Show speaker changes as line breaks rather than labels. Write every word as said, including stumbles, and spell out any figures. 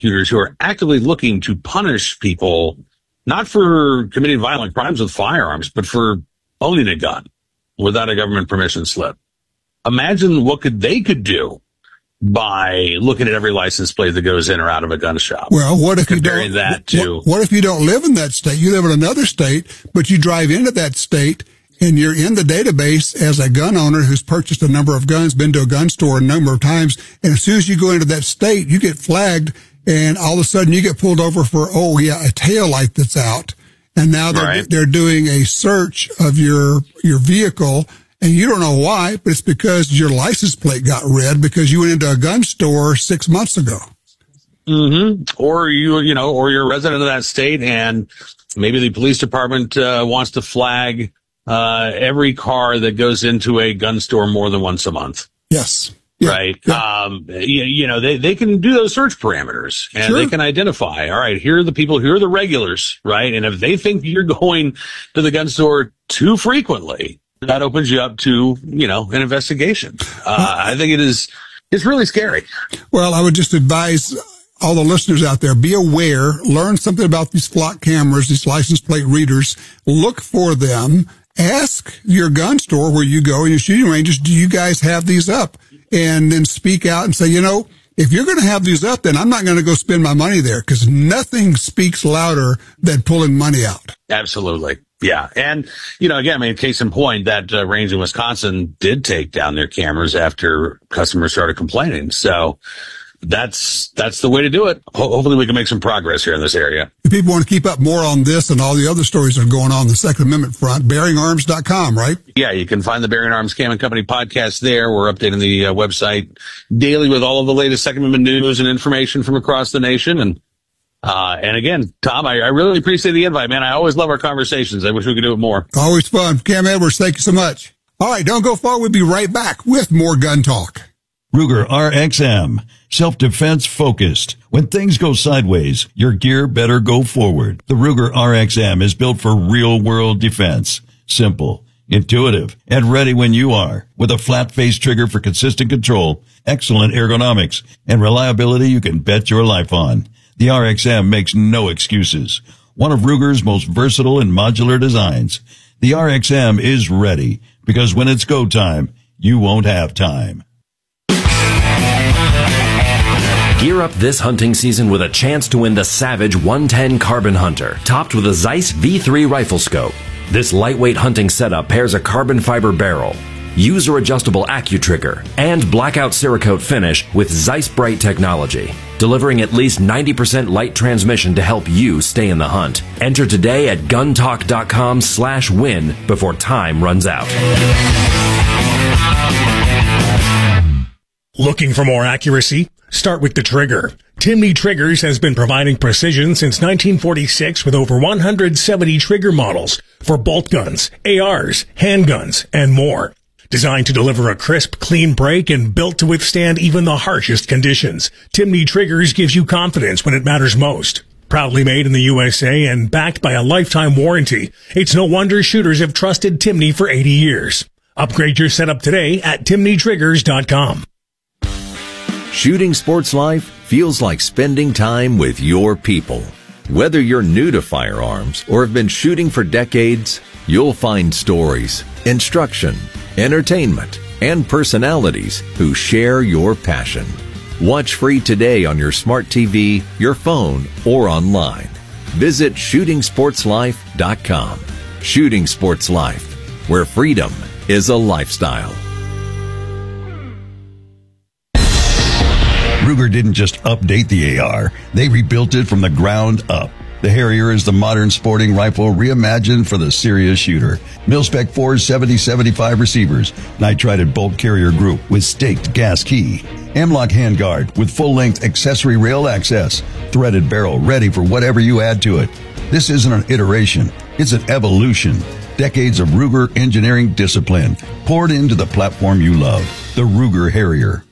prosecutors who are actively looking to punish people, not for committing violent crimes with firearms, but for owning a gun without a government permission slip. Imagine what could they could do by looking at every license plate that goes in or out of a gun shop.
Well, what if
comparing
you don't,
that to
what, what if you don't live in that state? You live in another state, but you drive into that state and you're in the database as a gun owner who's purchased a number of guns, been to a gun store a number of times. And as soon as you go into that state, you get flagged and all of a sudden you get pulled over for, oh yeah, a tail light that's out. And now they're,
right.
they're doing a search of your, your vehicle. And you don't know why, but it's because your license plate got read because you went into a gun store six months ago.
Mm-hmm. Or you, you know, or you're a resident of that state and maybe the police department uh, wants to flag uh every car that goes into a gun store more than once a month.
Yes.
Yeah. Right. Yeah. Um, you, you know, they, they can do those search parameters and
sure.
they can identify, all right, here are the people, here are the regulars, right? And if they think you're going to the gun store too frequently, that opens you up to, you know, an investigation. Uh, I think it is, it's really scary.
Well, I would just advise all the listeners out there, be aware, learn something about these flock cameras, these license plate readers, look for them, ask your gun store where you go and your shooting ranges, do you guys have these up? And then speak out and say, you know, if you're going to have these up, then I'm not going to go spend my money there because nothing speaks louder than pulling money out.
Absolutely. Yeah. And, you know, again, I mean, case in point, that uh, range in Wisconsin did take down their cameras after customers started complaining. So that's, that's the way to do it. Ho- hopefully we can make some progress here in this area.
If people want to keep up more on this and all the other stories that are going on the Second Amendment front, bearing arms dot com, right?
Yeah, you can find the Bearing Arms Cam and Company podcast there. We're updating the uh, website daily with all of the latest Second Amendment news and information from across the nation. And Uh, and again, Tom, I, I really appreciate the invite, man. I always love our conversations. I wish we could do it more.
Always fun. Cam Edwards, thank you so much. All right, don't go far. We'll be right back with more gun talk.
Ruger R X M, self-defense focused. When things go sideways, your gear better go forward. The Ruger R X M is built for real-world defense. Simple, intuitive, and ready when you are. With a flat-face trigger for consistent control, excellent ergonomics, and reliability you can bet your life on. The R X M makes no excuses. One of Ruger's most versatile and modular designs. The R X M is ready because when it's go time, you won't have time.
Gear up this hunting season with a chance to win the Savage one ten Carbon Hunter, topped with a Zeiss V three rifle scope. This lightweight hunting setup pairs a carbon fiber barrel, user-adjustable AccuTrigger, and blackout Cerakote finish with Zeiss Bright technology, delivering at least ninety percent light transmission to help you stay in the hunt. Enter today at guntalk.com slash win before time runs out.
Looking for more accuracy? Start with the trigger. Timney Triggers has been providing precision since nineteen forty-six with over one hundred seventy trigger models for bolt guns, A Rs, handguns, and more. Designed to deliver a crisp, clean break and built to withstand even the harshest conditions, Timney Triggers gives you confidence when it matters most. Proudly made in the U S A and backed by a lifetime warranty, it's no wonder shooters have trusted Timney for eighty years. Upgrade your setup today at timney triggers dot com.
Shooting Sports Life feels like spending time with your people. Whether you're new to firearms or have been shooting for decades, you'll find stories, instruction, entertainment, and personalities who share your passion. Watch free today on your smart T V, your phone, or online. Visit shooting sports life dot com. Shooting Sports Life, where freedom is a lifestyle.
Ruger didn't just update the A R, they rebuilt it from the ground up. The Harrier is the modern sporting rifle reimagined for the serious shooter. Mil-Spec four seventy seventy-five receivers, nitrided bolt carrier group with staked gas key, M-LOK handguard with full-length accessory rail access, threaded barrel ready for whatever you add to it. This isn't an iteration, it's an evolution. Decades of Ruger engineering discipline poured into the platform you love, the Ruger Harrier.